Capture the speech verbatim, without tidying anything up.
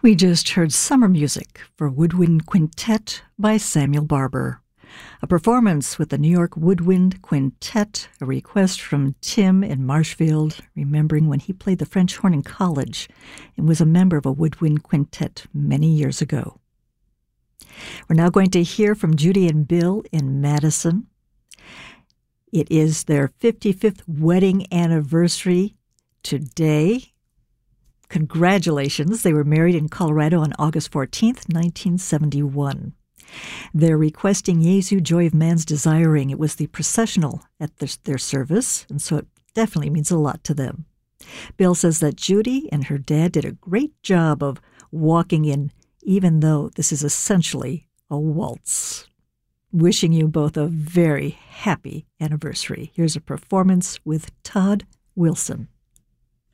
We just heard Summer Music for Woodwind Quintet by Samuel Barber. A performance with the New York Woodwind Quintet, a request from Tim in Marshfield, remembering when he played the French horn in college and was a member of a woodwind quintet many years ago. We're now going to hear from Judy and Bill in Madison. It is their fifty-fifth wedding anniversary today. Congratulations. They were married in Colorado on August fourteenth, nineteen seventy-one. They're requesting Jesu, Joy of Man's Desiring. It was the processional at their, their service, and so it definitely means a lot to them. Bill says that Judy and her dad did a great job of walking in, even though this is essentially a waltz. Wishing you both a very happy anniversary. Here's a performance with Todd Wilson.